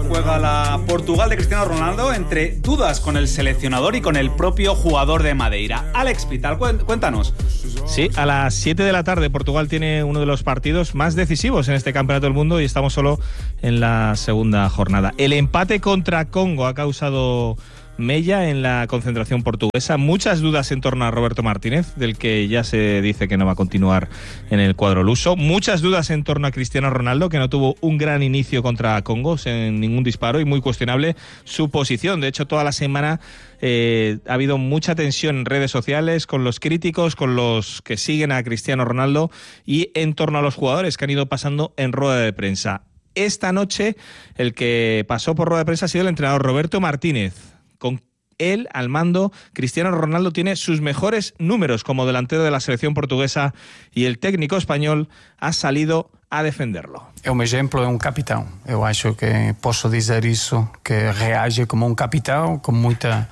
juega la Portugal de Cristiano Ronaldo entre dudas con el seleccionador y con el propio jugador de Madeira. Alex Pital, cuéntanos. Sí, a las 7 de la tarde Portugal tiene uno de los partidos más decisivos en este Campeonato del Mundo y estamos solo en la segunda jornada. El empate contra Congo ha causado mella en la concentración portuguesa. Muchas dudas en torno a Roberto Martínez, del que ya se dice que no va a continuar en el cuadro luso. Muchas dudas en torno a Cristiano Ronaldo, que no tuvo un gran inicio contra Congo, sin ningún disparo, y muy cuestionable su posición. De hecho, toda la semana ha habido mucha tensión en redes sociales con los críticos, con los que siguen a Cristiano Ronaldo y en torno a los jugadores que han ido pasando en rueda de prensa. Esta noche, el que pasó por rueda de prensa ha sido el entrenador Roberto Martínez. Con él al mando, Cristiano Ronaldo tiene sus mejores números como delantero de la selección portuguesa y el técnico español ha salido a defenderlo. É um exemplo, é um capitão. Eu acho que posso dizer isso, que reage como um capitão, com muita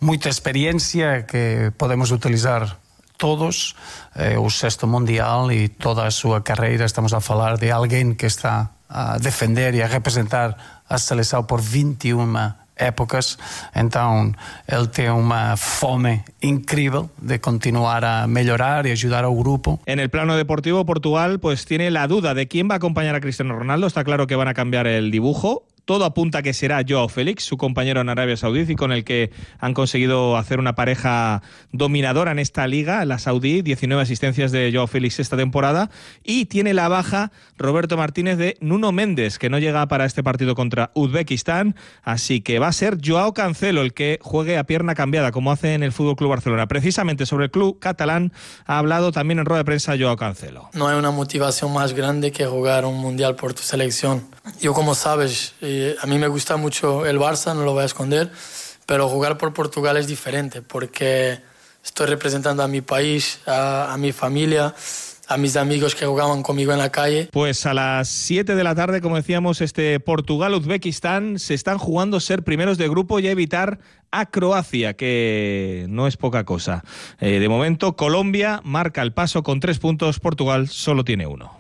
experiência que podemos utilizar todos. O sexto mundial e toda a sua carreira, estamos a falar de alguém que está a defender e a representar a seleção por 21 épocas, então ele tem uma fome incrível de continuar a melhorar y ayudar al grupo. En el plano deportivo, Portugal pues tiene la duda de quién va a acompañar a Cristiano Ronaldo. Está claro que van a cambiar el dibujo. Todo apunta a que será Joao Félix, su compañero en Arabia Saudí, y con el que han conseguido hacer una pareja dominadora en esta liga, la saudí. 19 asistencias de Joao Félix esta temporada. Y tiene la baja Roberto Martínez de Nuno Méndez, que no llega para este partido contra Uzbekistán. Así que va a ser Joao Cancelo el que juegue a pierna cambiada, como hace en el FC Barcelona. Precisamente sobre el club catalán ha hablado también en rueda de prensa Joao Cancelo. No hay una motivación más grande que jugar un mundial por tu selección. Yo, como sabes, a mí me gusta mucho el Barça, no lo voy a esconder, pero jugar por Portugal es diferente porque estoy representando a mi país, a mi familia, a mis amigos que jugaban conmigo en la calle. Pues a las 7 de la tarde, como decíamos, este Portugal-Uzbekistán se están jugando ser primeros de grupo y evitar a Croacia, que no es poca cosa. De momento, Colombia marca el paso con 3 puntos, Portugal solo tiene 1.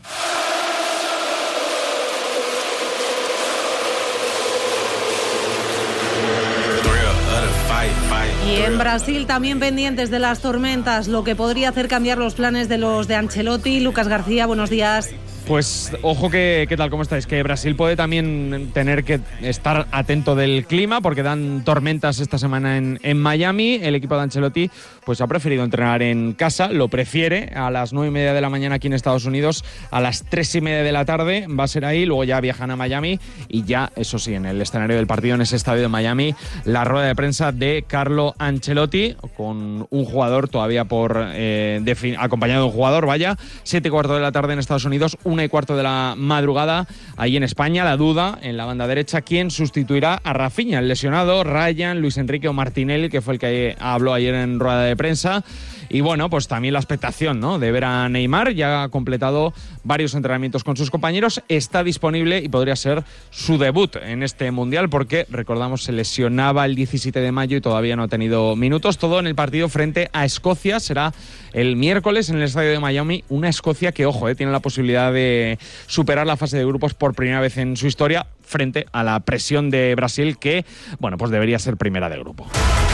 Y en Brasil también pendientes de las tormentas, lo que podría hacer cambiar los planes de los de Ancelotti. Lucas García, buenos días. Pues ojo que, ¿qué tal? ¿Cómo estáis? Que Brasil puede también tener que estar atento del clima porque dan tormentas esta semana en Miami. El equipo de Ancelotti pues ha preferido entrenar en casa, lo prefiere a las 9:30 de la mañana aquí en Estados Unidos, a las 3:30 de la tarde va a ser ahí, luego ya viajan a Miami y ya, eso sí, en el escenario del partido, en ese estadio de Miami, la rueda de prensa de Carlo Ancelotti con un jugador todavía acompañado de un jugador, 7:15 de la tarde en Estados Unidos, 1:15 de la madrugada ahí en España. La duda en la banda derecha, ¿quién sustituirá a Rafinha? El lesionado, Ryan, Luis Enrique o Martinelli, que fue el que habló ayer en rueda de prensa. Y bueno, pues también la expectación, ¿no?, de ver a Neymar. Ya ha completado varios entrenamientos con sus compañeros, está disponible y podría ser su debut en este Mundial porque, recordamos, se lesionaba el 17 de mayo y todavía no ha tenido minutos. Todo en el partido frente a Escocia, será el miércoles en el estadio de Miami. Una Escocia que, ojo, tiene la posibilidad de superar la fase de grupos por primera vez en su historia frente a la presión de Brasil, que, bueno, pues debería ser primera de grupo.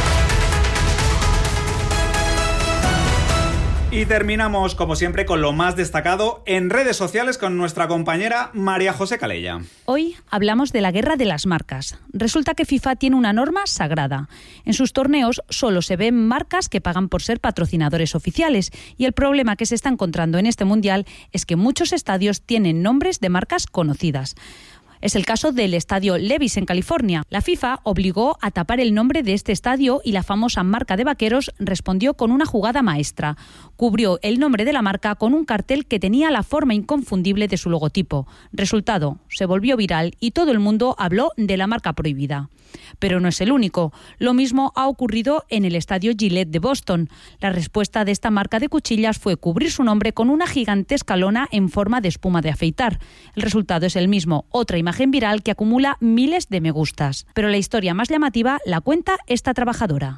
Y terminamos, como siempre, con lo más destacado en redes sociales con nuestra compañera María José Calella. Hoy hablamos de la guerra de las marcas. Resulta que FIFA tiene una norma sagrada. En sus torneos solo se ven marcas que pagan por ser patrocinadores oficiales y el problema que se está encontrando en este Mundial es que muchos estadios tienen nombres de marcas conocidas. Es el caso del estadio Levi's en California. La FIFA obligó a tapar el nombre de este estadio y la famosa marca de vaqueros respondió con una jugada maestra. Cubrió el nombre de la marca con un cartel que tenía la forma inconfundible de su logotipo. Resultado, se volvió viral y todo el mundo habló de la marca prohibida. Pero no es el único. Lo mismo ha ocurrido en el estadio Gillette de Boston. La respuesta de esta marca de cuchillas fue cubrir su nombre con una gigantesca lona en forma de espuma de afeitar. El resultado es el mismo, otra imagen imagen viral que acumula miles de me gustas. Pero la historia más llamativa la cuenta esta trabajadora.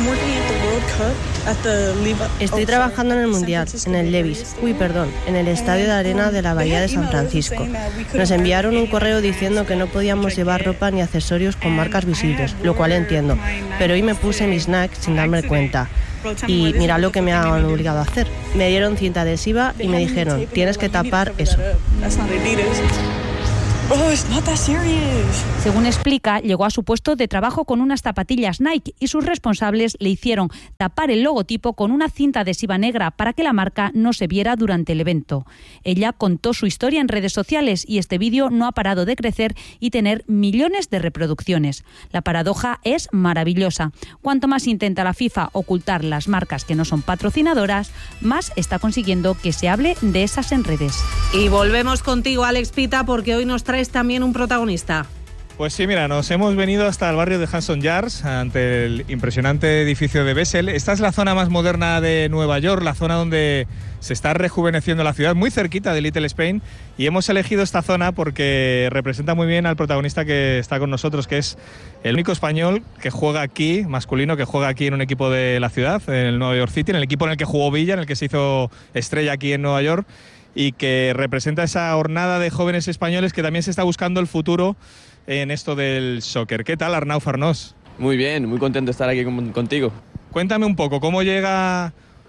Estoy trabajando en el Mundial, en el Levi's, en el Estadio de Arena de la Bahía de San Francisco. Nos enviaron un correo diciendo que no podíamos llevar ropa ni accesorios con marcas visibles, lo cual entiendo. Pero hoy me puse mis snacks sin darme cuenta. Y mira lo que me han obligado a hacer. Me dieron cinta adhesiva y me dijeron, tienes que tapar eso. Según explica, llegó a su puesto de trabajo con unas zapatillas Nike y sus responsables le hicieron tapar el logotipo con una cinta adhesiva negra para que la marca no se viera durante el evento. Ella contó su historia en redes sociales y este vídeo no ha parado de crecer y tener millones de reproducciones. La paradoja es maravillosa. Cuanto más intenta la FIFA ocultar las marcas que no son patrocinadoras, más está consiguiendo que se hable de esas en redes. Y volvemos contigo, Alex Pita, porque hoy nos traes también un protagonista. Pues sí, mira, nos hemos venido hasta el barrio de Hudson Yards, ante el impresionante edificio de Bessel. Esta es la zona más moderna de Nueva York, la zona donde se está rejuveneciendo la ciudad, muy cerquita de Little Spain, y hemos elegido esta zona porque representa muy bien al protagonista que está con nosotros, que es el único español que juega aquí, masculino, que juega aquí en un equipo de la ciudad, en el New York City, en el equipo en el que jugó Villa, en el que se hizo estrella aquí en Nueva York, y que representa esa hornada de jóvenes españoles que también se está buscando el futuro en esto del soccer. ¿Qué tal, Arnau Farnós? Muy bien, muy contento de estar aquí contigo. Cuéntame un poco, ¿cómo llega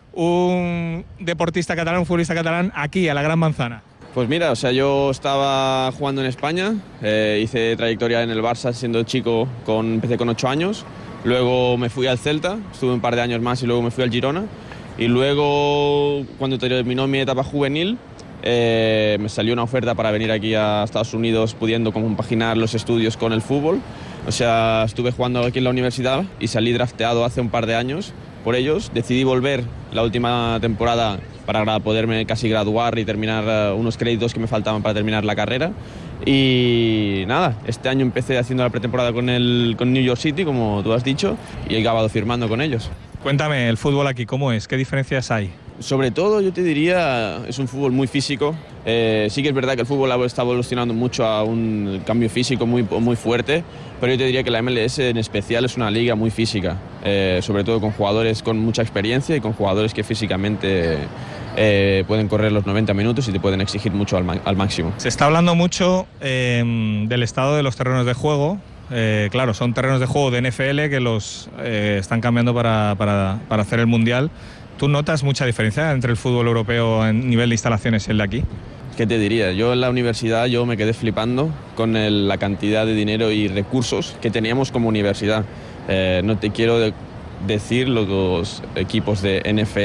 un deportista catalán, un futbolista catalán, aquí, a la Gran Manzana? Pues mira, o sea, yo estaba jugando en España, hice trayectoria en el Barça siendo chico, empecé con 8 años, luego me fui al Celta, estuve un par de años más y luego me fui al Girona, y luego, cuando terminó mi etapa juvenil, me salió una oferta para venir aquí a Estados Unidos pudiendo compaginar los estudios con el fútbol. O sea, estuve jugando aquí en la universidad y salí drafteado hace un par de años por ellos. Decidí volver la última temporada para poderme casi graduar y terminar unos créditos que me faltaban para terminar la carrera. Y nada, este año empecé haciendo la pretemporada con New York City, como tú has dicho, y he acabado firmando con ellos. Cuéntame, el fútbol aquí, ¿cómo es? ¿Qué diferencias hay? Sobre todo, yo te diría, es un fútbol muy físico. Sí que es verdad que el fútbol está evolucionando mucho a un cambio físico muy, muy fuerte, pero yo te diría que la MLS en especial es una liga muy física, sobre todo con jugadores con mucha experiencia y con jugadores que físicamente pueden correr los 90 minutos y te pueden exigir mucho al máximo. Se está hablando mucho del estado de los terrenos de juego. Claro, son terrenos de juego de NFL que los están cambiando para hacer el Mundial. ¿Tú notas mucha diferencia entre el fútbol europeo en nivel de instalaciones y el de aquí? ¿Qué te diría? Yo en la universidad me quedé flipando con la cantidad de dinero y recursos que teníamos como universidad. No te quiero decir los equipos de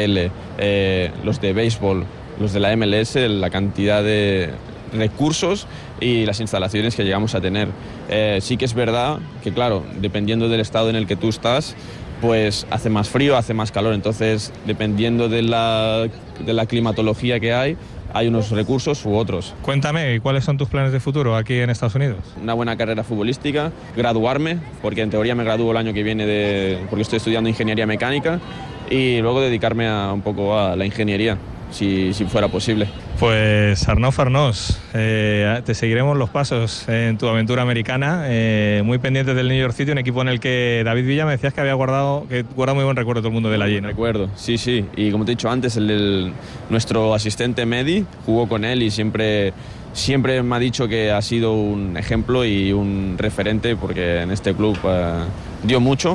NFL, los de béisbol, los de la MLS, la cantidad de recursos y las instalaciones que llegamos a tener. Sí que es verdad que, claro, dependiendo del estado en el que tú estás, pues hace más frío, hace más calor, entonces dependiendo de la climatología que hay unos recursos u otros. Cuéntame, ¿cuáles son tus planes de futuro aquí en Estados Unidos? Una buena carrera futbolística, graduarme, porque en teoría me gradúo el año que viene porque estoy estudiando ingeniería mecánica, y luego dedicarme un poco a la ingeniería, si fuera posible. Pues Arnau Farnós, te seguiremos los pasos en tu aventura americana, muy pendiente del New York City, un equipo en el que David Villa me decías que había guarda muy buen recuerdo todo el mundo de allí, ¿no? Recuerdo, sí, y como te he dicho antes, nuestro asistente Medi jugó con él y siempre me ha dicho que ha sido un ejemplo y un referente, porque en este club dio mucho.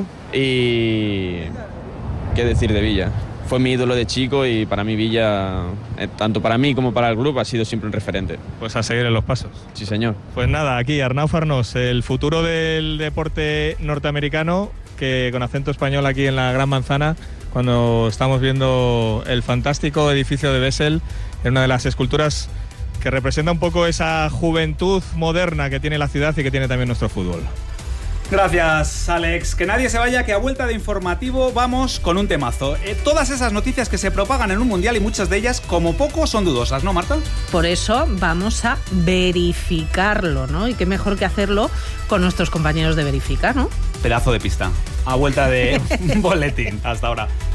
Y qué decir de Villa. Fue mi ídolo de chico y para mí Villa, tanto para mí como para el club, ha sido siempre un referente. Pues a seguir en los pasos. Sí, señor. Pues nada, aquí Arnau Farnós, el futuro del deporte norteamericano, que con acento español aquí en la Gran Manzana, cuando estamos viendo el fantástico edificio de Bessel, en una de las esculturas que representa un poco esa juventud moderna que tiene la ciudad y que tiene también nuestro fútbol. Gracias, Alex. Que nadie se vaya, que a vuelta de informativo vamos con un temazo. Todas esas noticias que se propagan en un mundial y muchas de ellas, como poco, son dudosas, ¿no, Marta? Por eso vamos a verificarlo, ¿no? Y qué mejor que hacerlo con nuestros compañeros de Verifica, ¿no? Pedazo de pista. A vuelta de boletín. Hasta ahora.